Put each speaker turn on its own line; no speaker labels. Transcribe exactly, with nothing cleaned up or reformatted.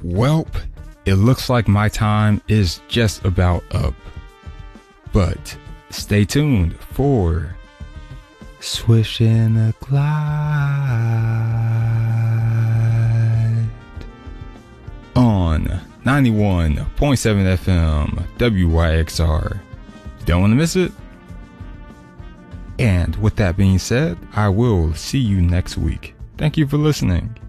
Welp, it looks like my time is just about up. But stay tuned for Swish and a Glide on ninety-one point seven F M W Y X R. Don't want to miss it? And with that being said, I will see you next week. Thank you for listening.